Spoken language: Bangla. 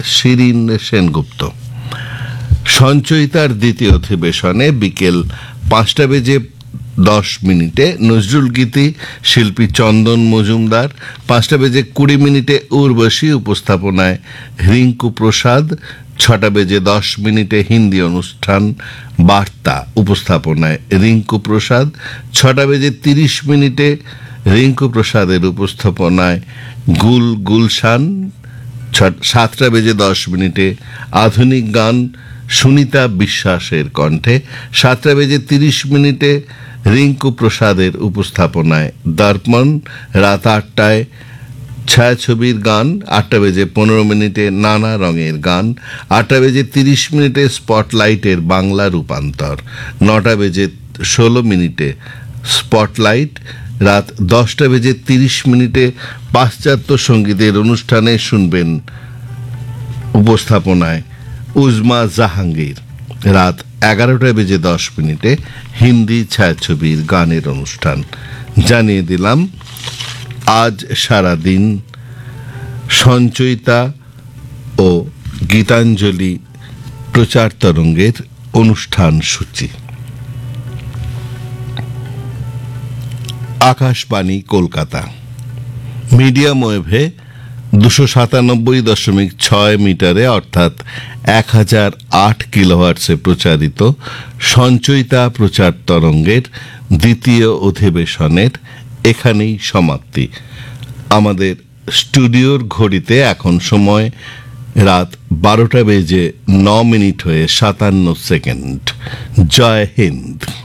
শিরিন সেনগুপ্ত। সঞ্চয়িতার দ্বিতীয় অধিবেশনে বিকেল 5:10 নজরুল গীতি শিল্পী চন্দন মজুমদার, 5:20 উর্বশী, উপস্থাপনায় রিঙ্কু প্রসাদ, 6:10 হিন্দি অনুষ্ঠান বার্তা, উপস্থাপনায় রিঙ্কু প্রসাদ, 6:30 রিঙ্কু প্রসাদের উপস্থাপনায় গুলশান, 7:10 আধুনিক গান সুনিতা বিশ্বাসের কণ্ঠে, 7:30 রিঙ্কু প্রসাদের উপস্থাপনায় দর্পণ, রাত 8টায় ছায়াছবির গান, 8:15 নানা রঙের গান, 8:30 স্পটলাইটের বাংলা রূপান্তর, 9:16 স্পটলাইট, রাত 10:30 পাশ্চাত্য সঙ্গীতের অনুষ্ঠানে শুনবেন উপস্থাপনায় উজমা জাহাঙ্গীর, রাত 11:10 হিন্দি ছায়াছবির গানের অনুষ্ঠান। জানিয়ে দিলাম আজ সারাদিন সঞ্চয়িতা ও গীতাঞ্জলি প্রচার তরঙ্গের অনুষ্ঠান সূচি। আকাশবাণী কলকাতা, মিডিয়াম ওয়েভে 297.6 মিটারে অর্থাৎ 1008 কিলোহার্টসে প্রচারিত সঞ্চয়িতা প্রচার তরঙ্গের দ্বিতীয় অধিবেশনের এখানেই সমাপ্তি। আমাদের স্টুডিওর ঘড়িতে এখন সময় রাত 12:09 হয়ে 57 সেকেন্ড। জয় হিন্দ।